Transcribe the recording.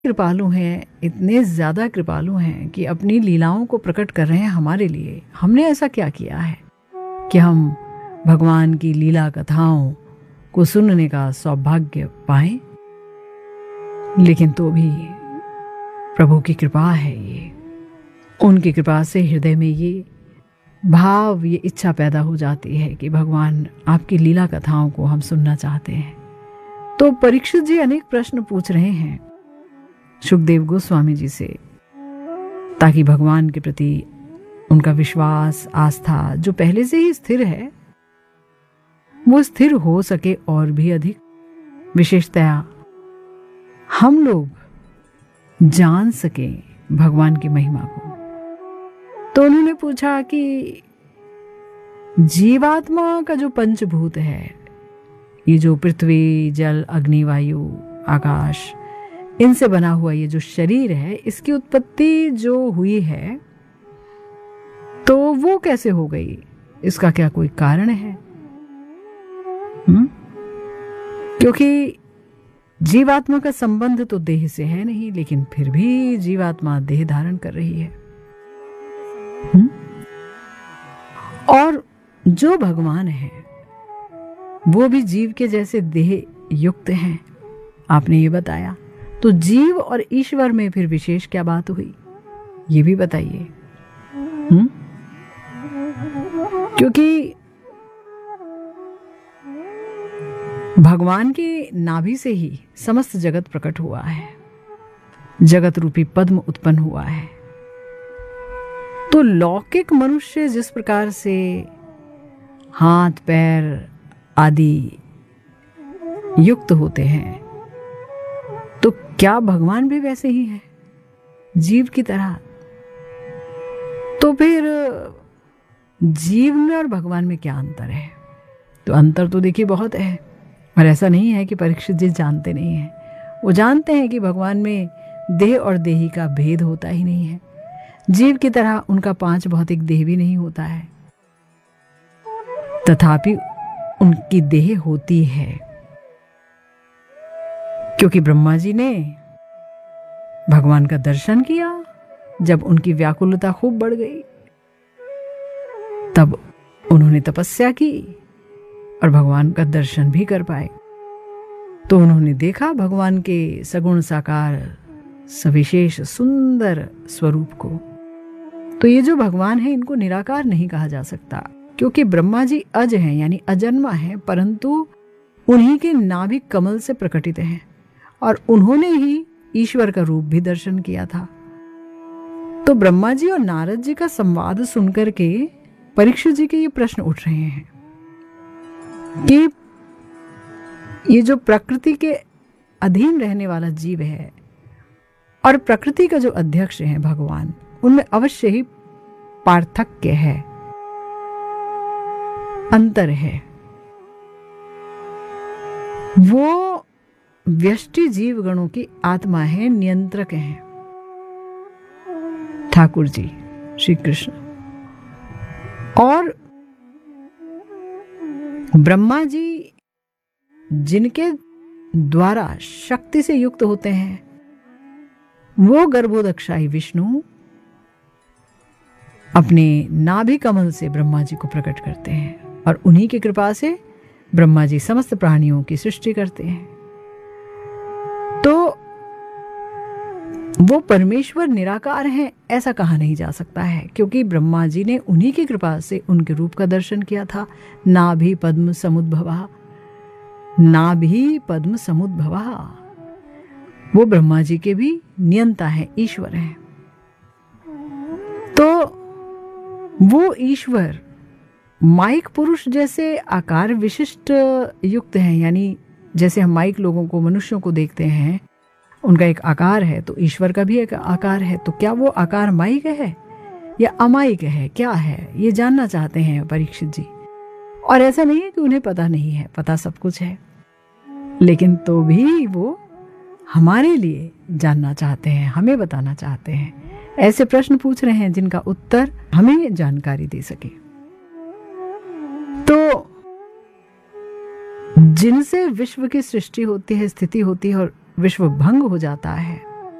कृपालु हैं, इतने ज़्यादा कृपालु हैं कि अपनी लीलाओं को प्रकट कर रहे हैं हमारे लिए। हमने ऐसा क्या किया है कि हम भगवान की लीला कथाओं को सुनने का सौभाग्य पाएं? लेकिन तो भी प्रभु की कृपा है ये। उनकी कृपा से हृदय में ये भाव, ये इच्छा पैदा हो जाती है कि भगवान आपकी लीला कथाओं को हम सुनना चाहते हैं। तो परीक्षित जी अनेक प्रश्न पूछ रहे हैं सुखदेव गोस्वामी जी से, ताकि भगवान के प्रति उनका विश्वास, आस्था जो पहले से ही स्थिर है, वो स्थिर हो सके और भी अधिक। विशेषतया हम लोग जान सके भगवान की महिमा को। तो उन्होंने पूछा कि जीवात्मा का जो पंचभूत है, ये जो पृथ्वी, जल, अग्नि, वायु, आकाश, इनसे बना हुआ ये जो शरीर है, इसकी उत्पत्ति जो हुई है तो वो कैसे हो गई? इसका क्या कोई कारण है? क्योंकि जीवात्मा का संबंध तो देह से है नहीं, लेकिन फिर भी जीवात्मा देह धारण कर रही है। और जो भगवान है वो भी जीव के जैसे देह युक्त हैं, आपने ये बताया। तो जीव और ईश्वर में फिर विशेष क्या बात हुई, ये भी बताइए। क्योंकि भगवान की नाभि से ही समस्त जगत प्रकट हुआ है, जगत रूपी पद्म उत्पन्न हुआ है। तो लौकिक मनुष्य जिस प्रकार से हाथ, पैर आदि युक्त होते हैं, तो क्या भगवान भी वैसे ही है, जीव की तरह? तो फिर जीव में और भगवान में क्या अंतर है? तो अंतर तो देखिए बहुत है। और ऐसा नहीं है कि परीक्षित जी जानते नहीं हैं, वो जानते हैं कि भगवान में देह और देही का भेद होता ही नहीं है। जीव की तरह उनका 5 भौतिक देह भी नहीं होता है, तथापि उनकी देह होती है। क्योंकि ब्रह्मा जी ने भगवान का दर्शन किया, जब उनकी व्याकुलता खूब बढ़ गई तब उन्होंने तपस्या की और भगवान का दर्शन भी कर पाए। तो उन्होंने देखा भगवान के सगुण साकार सविशेष सुंदर स्वरूप को। तो ये जो भगवान है, इनको निराकार नहीं कहा जा सकता, क्योंकि ब्रह्मा जी अज हैं, यानी अजन्मा है, परंतु उन्हीं के नाभि कमल से प्रकटित हैं और उन्होंने ही ईश्वर का रूप भी दर्शन किया था। तो ब्रह्मा जी और नारद जी का संवाद सुनकर के परीक्षित जी के ये प्रश्न उठ रहे हैं कि ये जो प्रकृति के अधीन रहने वाला जीव है और प्रकृति का जो अध्यक्ष है भगवान, उनमें अवश्य ही पार्थक्य है, अंतर है। वो व्यष्टि जीव गणों की आत्मा है, नियंत्रक हैं ठाकुर जी श्री कृष्ण। और ब्रह्मा जी जिनके द्वारा शक्ति से युक्त होते हैं, वो गर्भोदक्षाई विष्णु अपने नाभि कमल से ब्रह्मा जी को प्रकट करते हैं और उन्हीं की कृपा से ब्रह्मा जी समस्त प्राणियों की सृष्टि करते हैं। तो वो परमेश्वर निराकार हैं ऐसा कहा नहीं जा सकता है, क्योंकि ब्रह्मा जी ने उन्हीं की कृपा से उनके रूप का दर्शन किया था। नाभि पद्म समुद्भवा, नाभि पद्म समुद्भवा, वो ब्रह्मा जी के भी नियंता है, ईश्वर है। तो वो ईश्वर माइक पुरुष जैसे आकार विशिष्ट युक्त हैं, यानी जैसे हम माइक लोगों को, मनुष्यों को देखते हैं, उनका एक आकार है, तो ईश्वर का भी एक आकार है। तो क्या वो आकार माइक है या अमाइक है, क्या है, ये जानना चाहते हैं परीक्षित जी। और ऐसा नहीं है कि उन्हें पता नहीं है, पता सब कुछ है, लेकिन तो भी वो हमारे लिए जानना चाहते हैं, हमें बताना चाहते हैं। ऐसे प्रश्न पूछ रहे हैं जिनका उत्तर हमें जानकारी दे सके। तो जिनसे विश्व की सृष्टि होती है, स्थिति होती है और विश्व भंग हो जाता है,